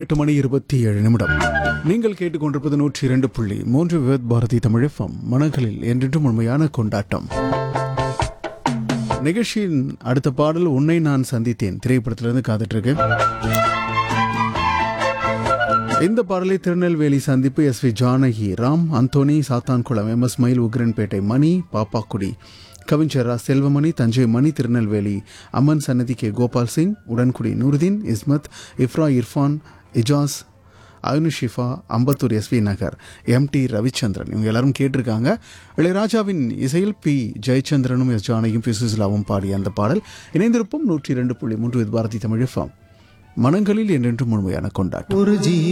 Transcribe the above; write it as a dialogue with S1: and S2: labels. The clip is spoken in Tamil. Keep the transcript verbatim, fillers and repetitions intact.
S1: எட்டு மணி இருபத்தி ஏழு நிமிடம். நீங்கள் கேட்டுக்கொண்டிருப்பது நூற்றி இரண்டு புள்ளி மூன்று விவேத் பாரதி தமிழ் எஃப்எம். மனங்களில் என்றென்றும் உண்மையான கொண்டாட்டம். நிகழ்ச்சியின் அடுத்த பாடல் உன்னை நான் சந்தித்தேன் திரைப்படத்திலிருந்து காத்துட்டு இருக்கு. இந்த பாடலை திருநெல்வேலி சந்திப்பு S we Janaki, Ram Anthony, Sathankulam, M S மயில், உக்ரன்பேட்டை மணி, பாப்பாக்குடி, கவிஞரா செல்வமணி, தஞ்சை மணி, திருநெல்வேலி அம்மன் சன்னதி K Gopal Singh, Udangudi Noordeen, Ismat, Ifra, Irfan, Ijaz, அனுஷிஃபா, Ambattur S we Nagar, M D Ravichandran இவங்க எல்லாரும் கேட்டிருக்காங்க. இளையராஜாவின் இசையில் பி ஜெயச்சந்திரனும் எஸ் ஜானகியும் பி சுசிலாவும் பாடிய அந்த பாடல். இணைந்திருப்பும் நூற்றி இரண்டு புள்ளி மூன்று பாரதி தமிழ் எஃப்எம். மனங்களில் என்றென்றும் முழுமையான கொண்டாட்டம்.